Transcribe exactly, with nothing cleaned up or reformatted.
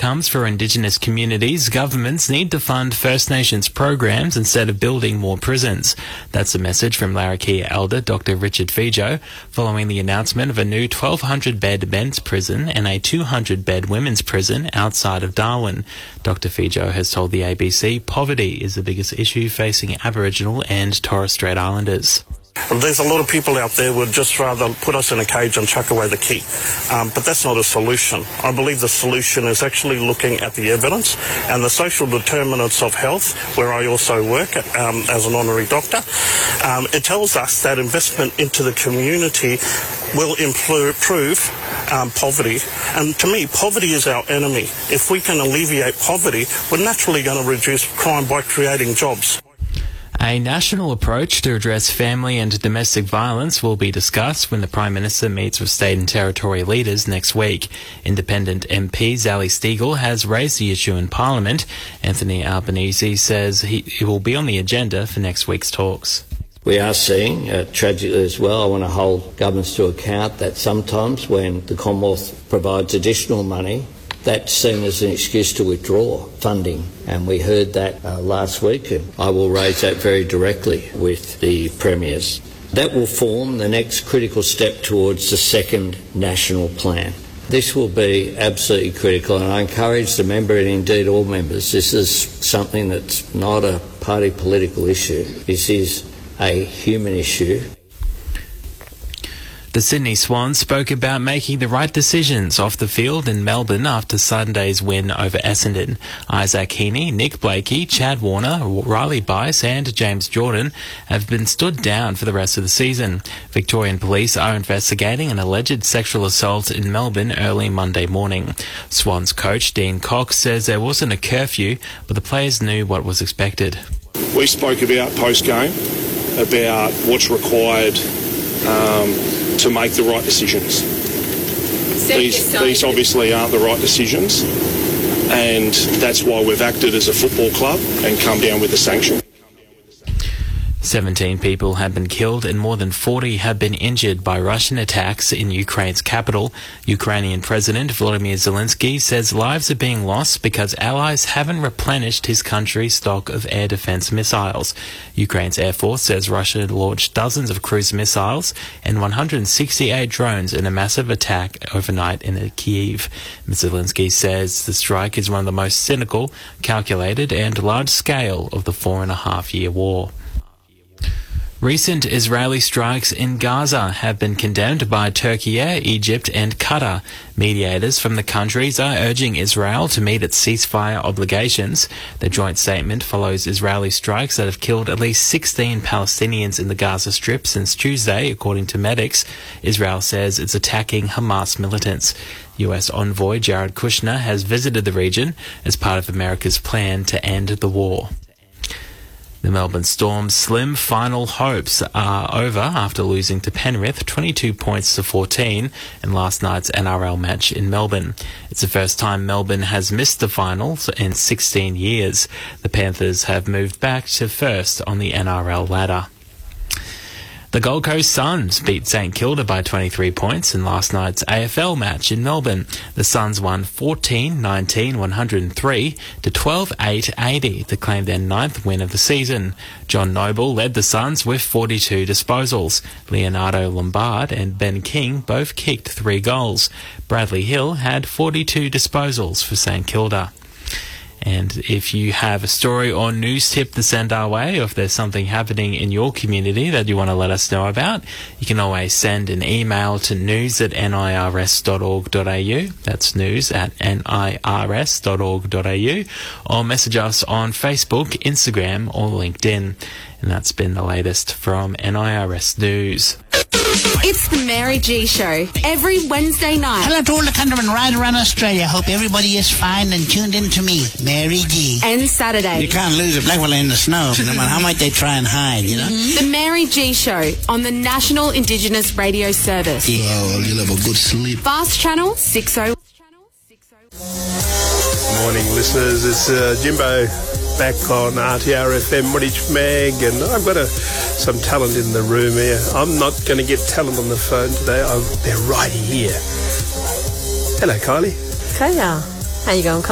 outcomes for Indigenous communities, governments need to fund First Nations programs instead of building more prisons. That's a message from Larrakia Elder Doctor Richard Fijo following the announcement of a new twelve hundred bed men's prison and a two hundred bed women's prison outside of Darwin. Doctor Fijo has told the A B C poverty is the biggest issue facing Aboriginal and Torres Strait Islanders. There's a lot of people out there who would just rather put us in a cage and chuck away the key. Um, but that's not a solution. I believe the solution is actually looking at the evidence and the social determinants of health, where I also work um, as an honorary doctor. Um, it tells us that investment into the community will improve um, poverty. And to me, poverty is our enemy. If we can alleviate poverty, we're naturally going to reduce crime by creating jobs. A national approach to address family and domestic violence will be discussed when the Prime Minister meets with state and territory leaders next week. Independent M P Zali Steggall has raised the issue in Parliament. Anthony Albanese says he, it will be on the agenda for next week's talks. We are seeing, uh, tragically as well, I want to hold governments to account that sometimes when the Commonwealth provides additional money, that's seen as an excuse to withdraw funding. And we heard that uh, last week, and I will raise that very directly with the premiers. That will form the next critical step towards the second national plan. This will be absolutely critical, and I encourage the member and indeed all members, this is something that's not a party political issue. This is a human issue. The Sydney Swans spoke about making the right decisions off the field in Melbourne after Sunday's win over Essendon. Isaac Heaney, Nick Blakey, Chad Warner, Riley Bice and James Jordan have been stood down for the rest of the season. Victorian police are investigating an alleged sexual assault in Melbourne early Monday morning. Swans coach Dean Cox says there wasn't a curfew, but the players knew what was expected. We spoke about post-game, about what's required um, to make the right decisions. These, these obviously aren't the right decisions, and that's why we've acted as a football club and come down with a sanction. seventeen people have been killed and more than forty have been injured by Russian attacks in Ukraine's capital. Ukrainian President Volodymyr Zelensky says lives are being lost because allies haven't replenished his country's stock of air defense missiles. Ukraine's Air Force says Russia launched dozens of cruise missiles and one hundred sixty-eight drones in a massive attack overnight in Kyiv. Mister Zelensky says the strike is one of the most cynical, calculated and large-scale of the four and a half year war. Recent Israeli strikes in Gaza have been condemned by Turkey, Egypt and Qatar. Mediators from the countries are urging Israel to meet its ceasefire obligations. The joint statement follows Israeli strikes that have killed at least sixteen Palestinians in the Gaza Strip since Tuesday, according to medics. Israel says it's attacking Hamas militants. U S envoy Jared Kushner has visited the region as part of America's plan to end the war. The Melbourne Storm's slim final hopes are over after losing to Penrith twenty-two points to fourteen in last night's N R L match in Melbourne. It's the first time Melbourne has missed the finals in sixteen years. The Panthers have moved back to first on the N R L ladder. The Gold Coast Suns beat St Kilda by twenty-three points in last night's A F L match in Melbourne. The Suns won fourteen nineteen one oh three to twelve eight eighty to claim their ninth win of the season. John Noble led the Suns with forty-two disposals. Leonardo Lombard and Ben King both kicked three goals. Bradley Hill had forty-two disposals for St Kilda. And if you have a story or news tip to send our way, or if there's something happening in your community that you want to let us know about, you can always send an email to news at nirs dot org dot a u. That's news at nirs dot org dot a u. Or message us on Facebook, Instagram, or LinkedIn. And that's been the latest from N I R S News. It's the Mary G Show, every Wednesday night. Hello to all the countrymen right around Australia. Hope everybody is fine and tuned in to me, Mary G. And Saturday. You can't lose a black fella in the snow, no matter how much they try and hide, you know? Mm-hmm. The Mary G Show on the National Indigenous Radio Service. Yeah, well, you'll have a good sleep. Fast Channel six oh. Morning, listeners. It's uh, Jimbo back on R T R F M, Wooditch Mag, and I've got a, some talent in the room here. I'm not going to get talent on the phone today. I'm, they're right here. Hello, Kylie. Kaya. How you going, Kylie?